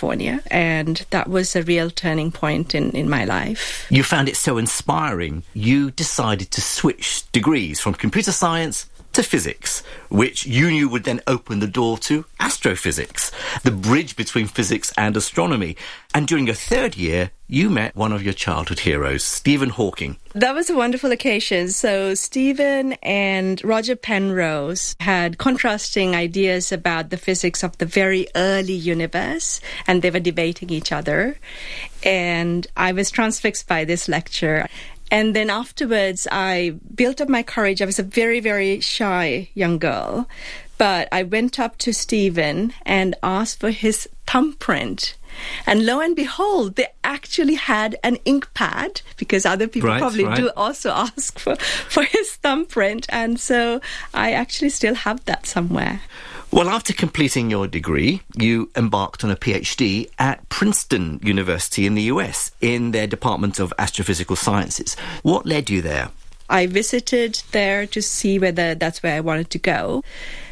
California, and that was a real turning point in my life. You found it so inspiring, you decided to switch degrees from computer science to physics, which you knew would then open the door to astrophysics, the bridge between physics and astronomy. And during your third year, you met one of your childhood heroes, Stephen Hawking. That was a wonderful occasion. So Stephen and Roger Penrose had contrasting ideas about the physics of the very early universe, and they were debating each other. And I was transfixed by this lecture. And then afterwards, I built up my courage. I was a very, very shy young girl. But I went up to Stephen and asked for his thumbprint. And lo and behold, they actually had an ink pad, because other people do also ask for his thumbprint. And so I actually still have that somewhere. Well, after completing your degree, you embarked on a PhD at Princeton University in the US in their Department of Astrophysical Sciences. What led you there? I visited there to see whether that's where I wanted to go.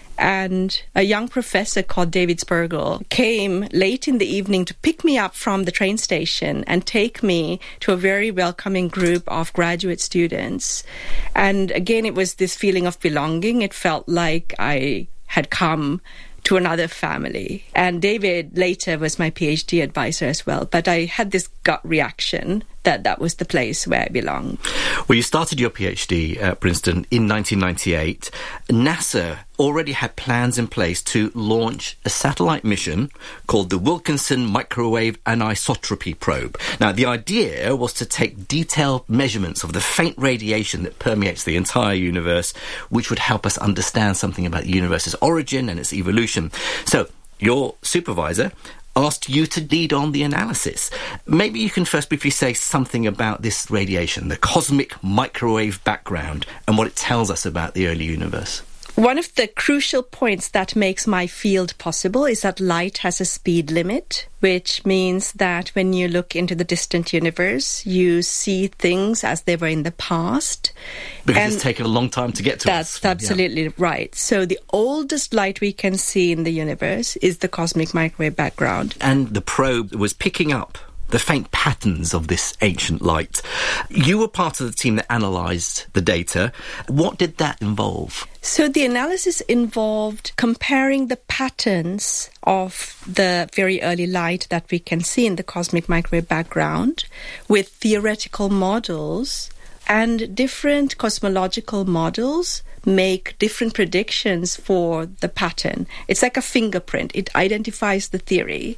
And a young professor called David Spergel came late in the evening to pick me up from the train station and take me to a very welcoming group of graduate students. And again, it was this feeling of belonging. It felt like I had come to another family. And David later was my PhD advisor as well. But I had this gut reaction that that was the place where I belonged. Well, you started your PhD at Princeton in 1998. NASA already had plans in place to launch a satellite mission called the Wilkinson Microwave Anisotropy Probe. Now, the idea was to take detailed measurements of the faint radiation that permeates the entire universe, which would help us understand something about the universe's origin and its evolution. So, your supervisor asked you to lead on the analysis. Maybe you can first briefly say something about this radiation, the cosmic microwave background, and what it tells us about the early universe. One of the crucial points that makes my field possible is that light has a speed limit, which means that when you look into the distant universe, you see things as they were in the past. Because it's taken a long time to get to us. That's absolutely right. So the oldest light we can see in the universe is the cosmic microwave background. And the probe was picking up the faint patterns of this ancient light. You were part of the team that analysed the data. What did that involve? So the analysis involved comparing the patterns of the very early light that we can see in the cosmic microwave background with theoretical models, and different cosmological models make different predictions for the pattern. It's like a fingerprint. It identifies the theory.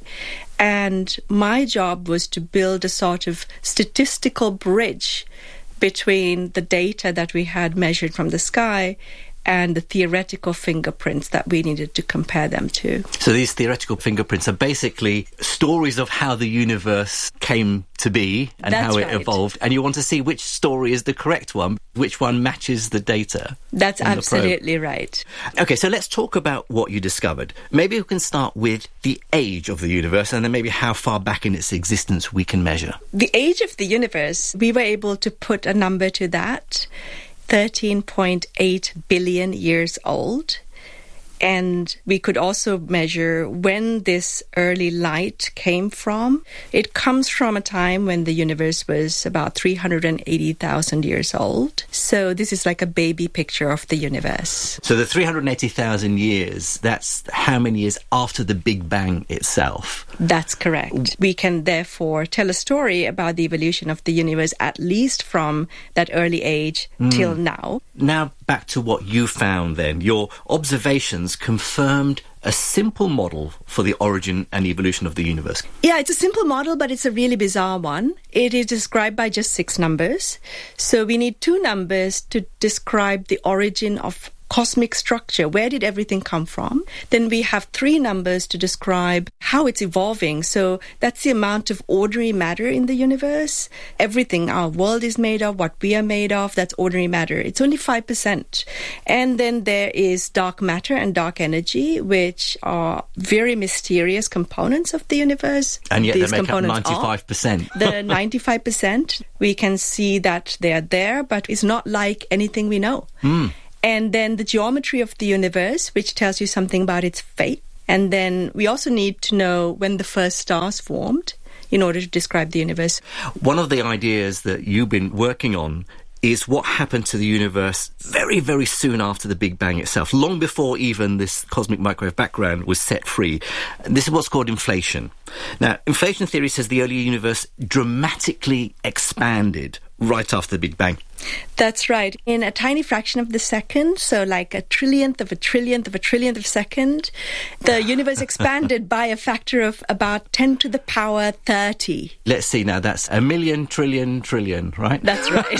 And my job was to build a sort of statistical bridge between the data that we had measured from the sky and the theoretical fingerprints that we needed to compare them to. So these theoretical fingerprints are basically stories of how the universe came to be and how it evolved. And you want to see which story is the correct one, which one matches the data. That's absolutely right. Okay, so let's talk about what you discovered. Maybe we can start with the age of the universe and then maybe how far back in its existence we can measure. The age of the universe, we were able to put a number to that. 13.8 billion years old. And we could also measure when this early light came from. It comes from a time when the universe was about 380,000 years old. So this is like a baby picture of the universe. So the 380,000 years, that's how many years after the Big Bang itself? That's correct. We can therefore tell a story about the evolution of the universe, at least from that early age till now. Now, back to what you found then. Your observations confirmed a simple model for the origin and evolution of the universe. Yeah, it's a simple model, but it's a really bizarre one. It is described by just 6 numbers. So we need 2 numbers to describe the origin of cosmic structure. Where did everything come from? Then we have 3 numbers to describe how it's evolving. So that's the amount of ordinary matter in the universe. Everything our world is made of, what we are made of, that's ordinary matter. It's only 5%. And then there is dark matter and dark energy, which are very mysterious components of the universe. And yet they make up 95%. The 95%, we can see that they are there, but it's not like anything we know. And then the geometry of the universe, which tells you something about its fate. And then we also need to know when the first stars formed in order to describe the universe. One of the ideas that you've been working on is what happened to the universe very, very soon after the Big Bang itself, long before even this cosmic microwave background was set free. This is what's called inflation. Now, inflation theory says the early universe dramatically expanded right after the Big Bang. That's right. In a tiny fraction of the second, so like a trillionth of a trillionth of a trillionth of a second, the universe expanded by a factor of about 10 to the power 30. Let's see now, that's a million, trillion, right? That's right.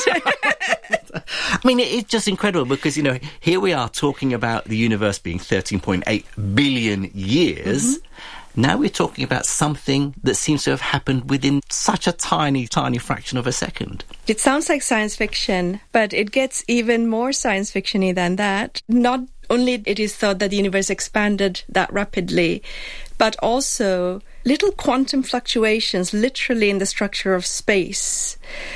I mean, it's just incredible because, you know, here we are talking about the universe being 13.8 billion years. Now we're talking about something that seems to have happened within such a tiny, tiny fraction of a second. It sounds like science fiction, but it gets even more science fiction-y than that. Not only it is thought that the universe expanded that rapidly, but also little quantum fluctuations, literally in the structure of space,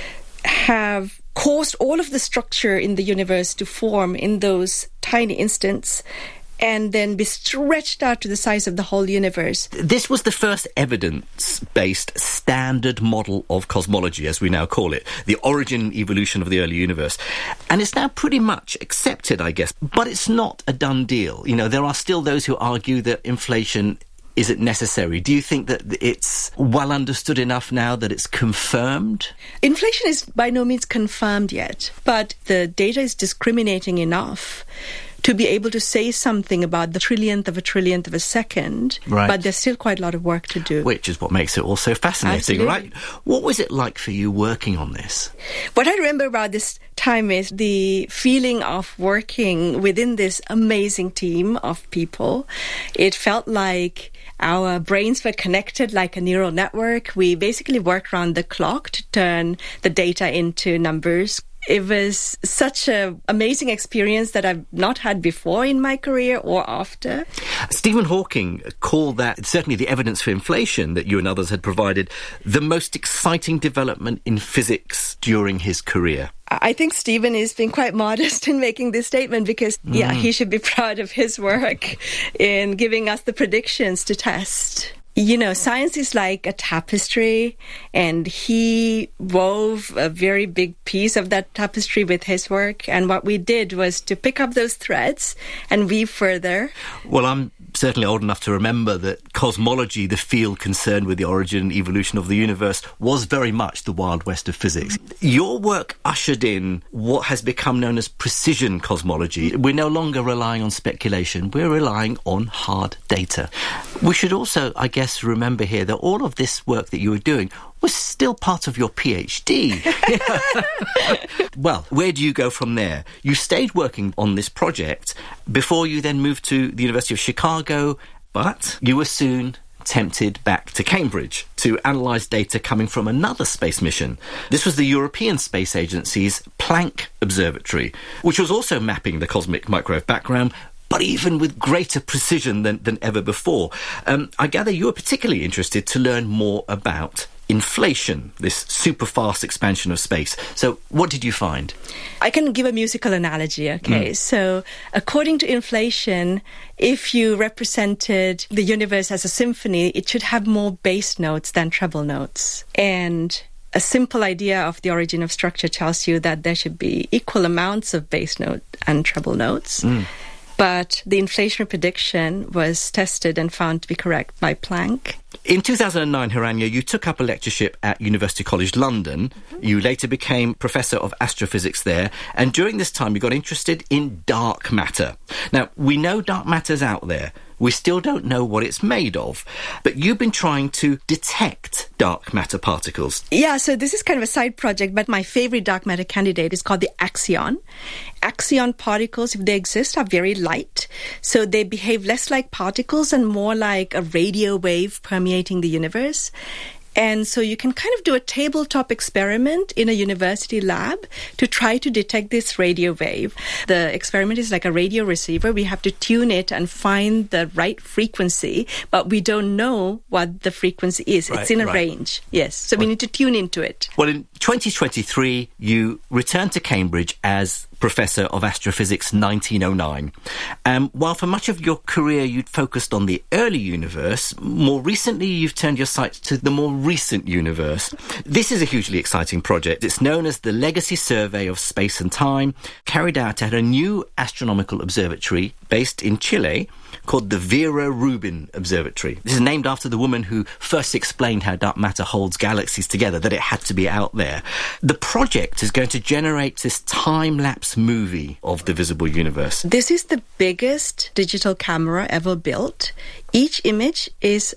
have caused all of the structure in the universe to form in those tiny instants and then be stretched out to the size of the whole universe. This was the first evidence-based standard model of cosmology, as we now call it, the origin and evolution of the early universe. And it's now pretty much accepted, I guess, but it's not a done deal. You know, there are still those who argue that inflation isn't necessary. Do you think that it's well understood enough now that it's confirmed? Inflation is by no means confirmed yet, but the data is discriminating enough to be able to say something about the trillionth of a second, right. But there's still quite a lot of work to do. Which is what makes it all so fascinating, Absolutely. Right? What was it like for you working on this? What I remember about this time is the feeling of working within this amazing team of people. It felt like our brains were connected like a neural network. We basically worked around the clock to turn the data into numbers. It was such an amazing experience that I've not had before in my career or after. Stephen Hawking called that, certainly the evidence for inflation that you and others had provided, the most exciting development in physics during his career. I think Stephen is being quite modest in making this statement because, he should be proud of his work in giving us the predictions to test. You know, science is like a tapestry, and he wove a very big piece of that tapestry with his work. And what we did was to pick up those threads and weave further. Well, I'm certainly old enough to remember that cosmology, the field concerned with the origin and evolution of the universe, was very much the Wild West of physics. Your work ushered in what has become known as precision cosmology. We're no longer relying on speculation, we're relying on hard data. We should also, I guess, remember here that all of this work that you were doing was still part of your PhD. Well, where do you go from there? You stayed working on this project before you then moved to the University of Chicago, but you were soon tempted back to Cambridge to analyse data coming from another space mission. This was the European Space Agency's Planck Observatory, which was also mapping the cosmic microwave background, but even with greater precision than ever before. I gather you were particularly interested to learn more about inflation, this super fast expansion of space. So what did you find? I can give a musical analogy, okay? So according to inflation, if you represented the universe as a symphony, it should have more bass notes than treble notes. And a simple idea of the origin of structure tells you that there should be equal amounts of bass note and treble notes. But the inflation prediction was tested and found to be correct by Planck. In 2009, Hiranya, you took up a lectureship at University College London. You later became Professor of Astrophysics there. And during this time, you got interested in dark matter. Now, we know dark matter's out there. We still don't know what it's made of. But you've been trying to detect dark matter particles. Yeah, so this is kind of a side project, but my favorite dark matter candidate is called the axion. Axion particles, if they exist, are very light. So they behave less like particles and more like a radio wave permeating the universe. And so you can kind of do a tabletop experiment in a university lab to try to detect this radio wave. The experiment is like a radio receiver. We have to tune it and find the right frequency, but we don't know what the frequency is. It's in a range. Yes. So we need to tune into it. Well, in 2023, you returned to Cambridge as Professor of Astrophysics 1909. While for much of your career you'd focused on the early universe, more recently you've turned your sights to the more recent universe. This is a hugely exciting project. It's known as the Legacy Survey of Space and Time, carried out at a new astronomical observatory based in Chile called the Vera Rubin Observatory. This is named after the woman who first explained how dark matter holds galaxies together, that it had to be out there. The project is going to generate this time-lapse movie of the visible universe. This is the biggest digital camera ever built. Each image is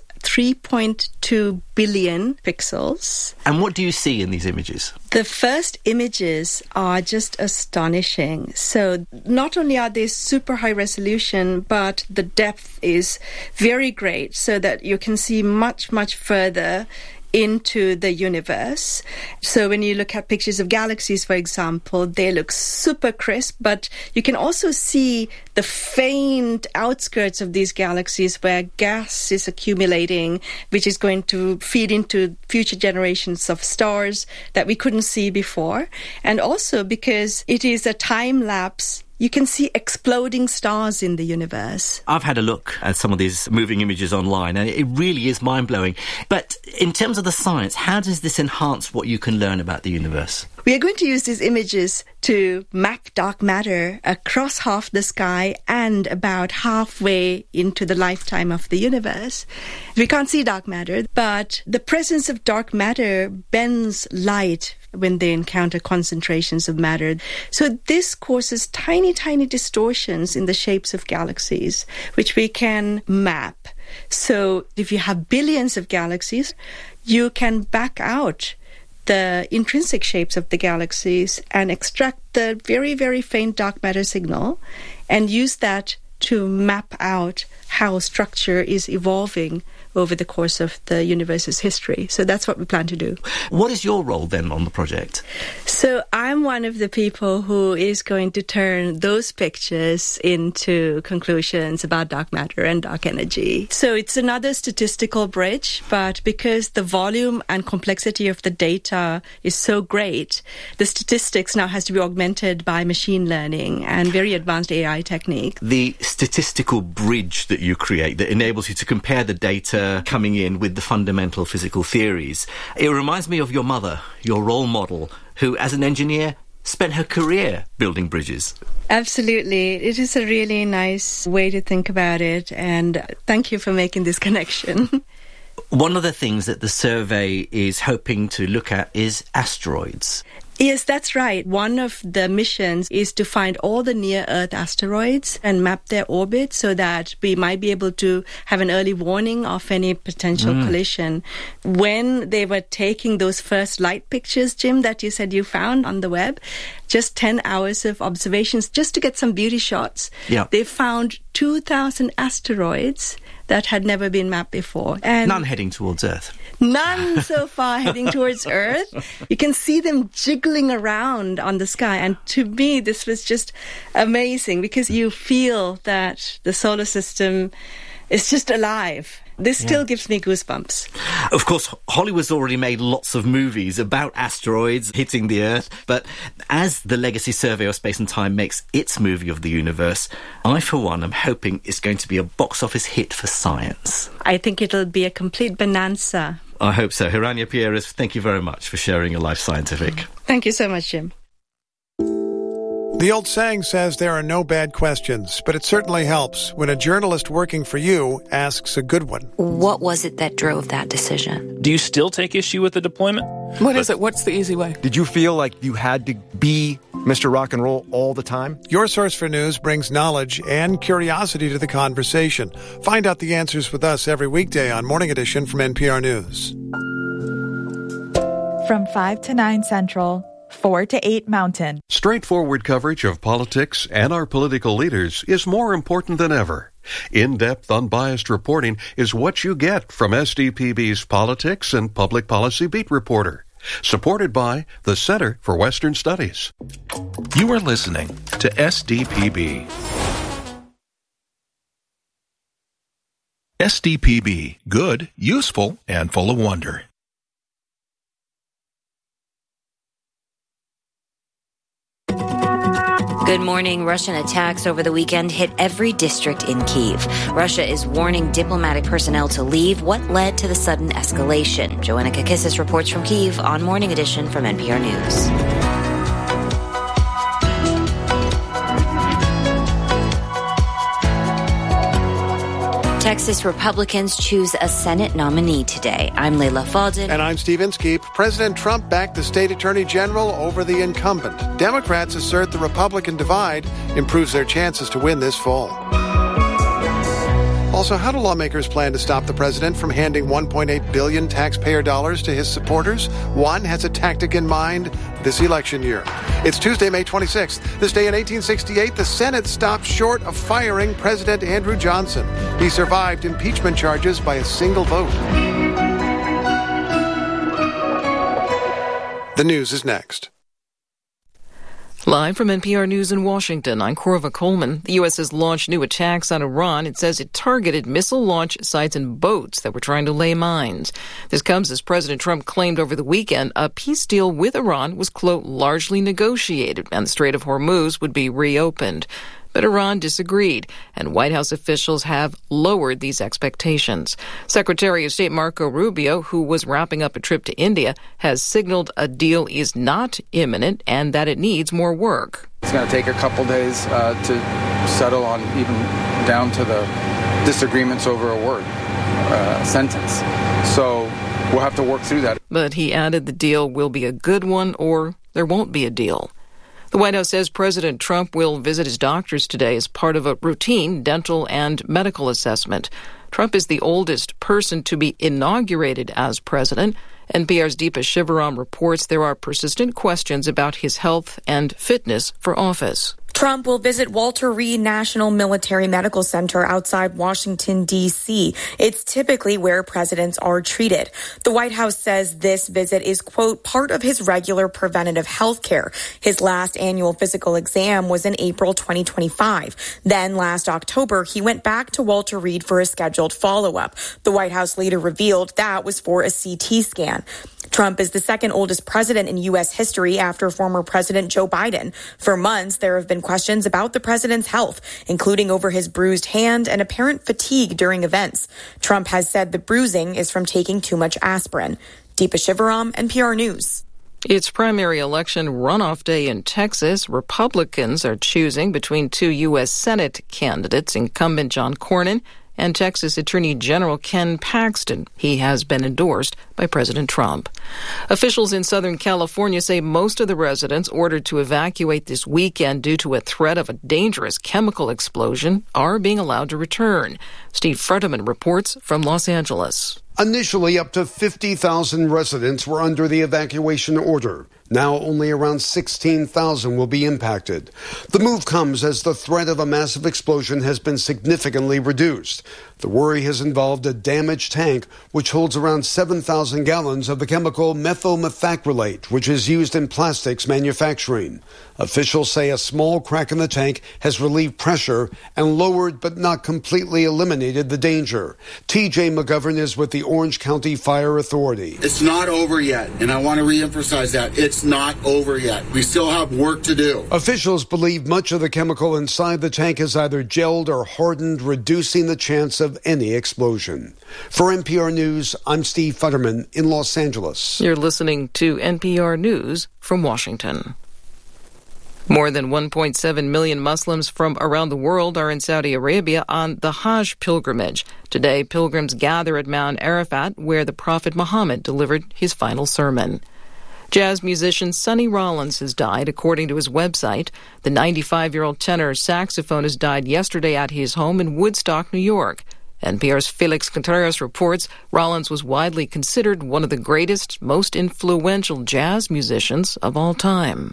3.2 billion pixels. And what do you see in these images? The first images are just astonishing. So not only are they super high resolution, but the depth is very great so that you can see much, much further into the universe. So when you look at pictures of galaxies, for example, they look super crisp, but you can also see the faint outskirts of these galaxies where gas is accumulating, which is going to feed into future generations of stars that we couldn't see before. And also because it is a time lapse, you can see exploding stars in the universe. I've had a look at some of these moving images online, and it really is mind-blowing. But in terms of the science, how does this enhance what you can learn about the universe? We are going to use these images to map dark matter across half the sky and about halfway into the lifetime of the universe. We can't see dark matter, but the presence of dark matter bends light when they encounter concentrations of matter. So this causes tiny, tiny distortions in the shapes of galaxies, which we can map. So if you have billions of galaxies, you can back out the intrinsic shapes of the galaxies and extract the very, very faint dark matter signal and use that to map out how structure is evolving over the course of the universe's history. So that's what we plan to do. What is your role then on the project? So I'm one of the people who is going to turn those pictures into conclusions about dark matter and dark energy. So it's another statistical bridge, but because the volume and complexity of the data is so great, the statistics now has to be augmented by machine learning and very advanced AI technique. The statistical bridge that you create that enables you to compare the data coming in with the fundamental physical theories. It reminds me of your mother, your role model, who as an engineer spent her career building bridges. Absolutely. It is a really nice way to think about it, and thank you for making this connection. One of the things that the survey is hoping to look at is asteroids. Yes, that's right. One of the missions is to find all the near-Earth asteroids and map their orbit so that we might be able to have an early warning of any potential collision. When they were taking those first light pictures, Jim, that you said you found on the web, just 10 hours of observations just to get some beauty shots, they found 2,000 asteroids that had never been mapped before. And none heading towards Earth. None so far heading towards Earth. You can see them jiggling around on the sky. And to me, this was just amazing because you feel that the solar system is just alive. This still gives me goosebumps. Of course, Hollywood's already made lots of movies about asteroids hitting the Earth, but as the Legacy Survey of Space and Time makes its movie of the universe, I, for one, am hoping it's going to be a box office hit for science. I think it'll be a complete bonanza. I hope so. Hiranya Pieris, thank you very much for sharing your life scientific. Thank you so much, Jim. The old saying says there are no bad questions, but it certainly helps when a journalist working for you asks a good one. What was it that drove that decision? Do you still take issue with the deployment? What is it? What's the easy way? Did you feel like you had to be Mr. Rock and Roll all the time? Your Source for News brings knowledge and curiosity to the conversation. Find out the answers with us every weekday on Morning Edition from NPR News. From 5 to 9 Central, 4 to 8 Mountain. Straightforward coverage of politics and our political leaders is more important than ever. In-depth, unbiased reporting is what you get from SDPB's Politics and Public Policy Beat Reporter, supported by the Center for Western Studies. You are listening to SDPB. SDPB, good, useful, and full of wonder. Good morning. Russian attacks over the weekend hit every district in Kyiv. Russia is warning diplomatic personnel to leave. What led to the sudden escalation? Joanna Kakissis reports from Kyiv on Morning Edition from NPR News. Texas Republicans choose a Senate nominee today. I'm Leila Fadel. And I'm Steve Inskeep. President Trump backed the state attorney general over the incumbent. Democrats assert the Republican divide improves their chances to win this fall. Also, how do lawmakers plan to stop the president from handing $1.8 billion taxpayer dollars to his supporters? One has a tactic in mind this election year. It's Tuesday, May 26th. This day in 1868, the Senate stopped short of firing President Andrew Johnson. He survived impeachment charges by a single vote. The news is next. Live from NPR News in Washington, I'm Corva Coleman. The U.S. has launched new attacks on Iran. It says it targeted missile launch sites and boats that were trying to lay mines. This comes as President Trump claimed over the weekend a peace deal with Iran was, quote, largely negotiated and the Strait of Hormuz would be reopened. But Iran disagreed, and White House officials have lowered these expectations. Secretary of State Marco Rubio, who was wrapping up a trip to India, has signaled a deal is not imminent and that it needs more work. It's going to take a couple days to settle on even down to the disagreements over a word, sentence. So we'll have to work through that. But he added the deal will be a good one or there won't be a deal. The White House says President Trump will visit his doctors today as part of a routine dental and medical assessment. Trump is the oldest person to be inaugurated as president. NPR's Deepa Shivaram reports there are persistent questions about his health and fitness for office. Trump will visit Walter Reed National Military Medical Center outside Washington, D.C. It's typically where presidents are treated. The White House says this visit is, quote, part of his regular preventative health care. His last annual physical exam was in April 2025. Then last October, he went back to Walter Reed for a scheduled follow-up. The White House later revealed that was for a CT scan. Trump is the second oldest president in U.S. history after former President Joe Biden. For months, there have been questions about the president's health, including over his bruised hand and apparent fatigue during events. Trump has said the bruising is from taking too much aspirin. Deepa Shivaram, NPR News. It's primary election runoff day in Texas. Republicans are choosing between two U.S. Senate candidates, incumbent John Cornyn and Texas Attorney General Ken Paxton. He has been endorsed by President Trump. Officials in Southern California say most of the residents ordered to evacuate this weekend due to a threat of a dangerous chemical explosion are being allowed to return. Steve Frederman reports from Los Angeles. Initially, up to 50,000 residents were under the evacuation order. Now only around 16,000 will be impacted. The move comes as the threat of a massive explosion has been significantly reduced. The worry has involved a damaged tank, which holds around 7,000 gallons of the chemical methylmethacrylate, which is used in plastics manufacturing. Officials say a small crack in the tank has relieved pressure and lowered but not completely eliminated the danger. TJ McGovern is with the Orange County Fire Authority. It's not over yet, and I want to reemphasize that. It's not over yet. We still have work to do. Officials believe much of the chemical inside the tank is either gelled or hardened, reducing the chance of any explosion. For NPR News, I'm Steve Futterman in Los Angeles. You're listening to NPR News from Washington. More than 1.7 million Muslims from around the world are in Saudi Arabia on the Hajj pilgrimage. Today, pilgrims gather at Mount Arafat, where the Prophet Muhammad delivered his final sermon. Jazz musician Sonny Rollins has died, according to his website. The 95-year-old tenor saxophonist died yesterday at his home in Woodstock, New York. NPR's Felix Contreras reports Rollins was widely considered one of the greatest, most influential jazz musicians of all time.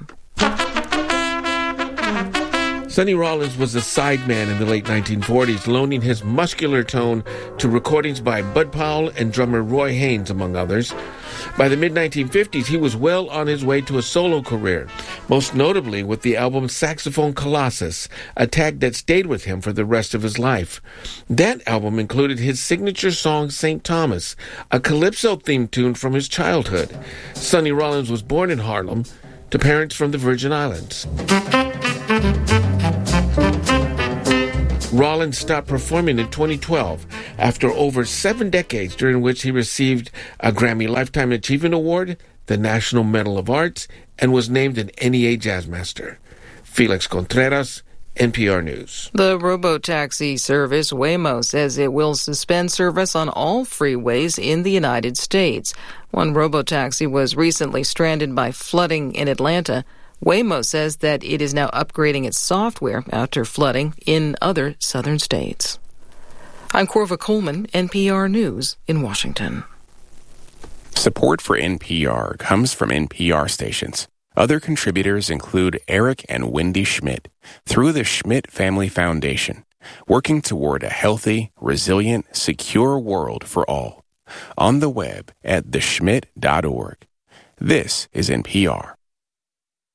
Sonny Rollins was a sideman in the late 1940s, loaning his muscular tone to recordings by Bud Powell and drummer Roy Haynes, among others. By the mid-1950s, he was well on his way to a solo career, most notably with the album Saxophone Colossus, a tag that stayed with him for the rest of his life. That album included his signature song, St. Thomas, a calypso-themed tune from his childhood. Sonny Rollins was born in Harlem to parents from the Virgin Islands. Rollins stopped performing in 2012 after over 7 decades during which he received a Grammy Lifetime Achievement Award, the National Medal of Arts, and was named an NEA Jazzmaster. Felix Contreras, NPR News. The robotaxi service Waymo says it will suspend service on all freeways in the United States. One robotaxi was recently stranded by flooding in Atlanta. Waymo says that it is now upgrading its software after flooding in other southern states. I'm Corva Coleman, NPR News in Washington. Support for NPR comes from NPR stations. Other contributors include Eric and Wendy Schmidt through the Schmidt Family Foundation, working toward a healthy, resilient, secure world for all. On the web at theschmidt.org. This is NPR.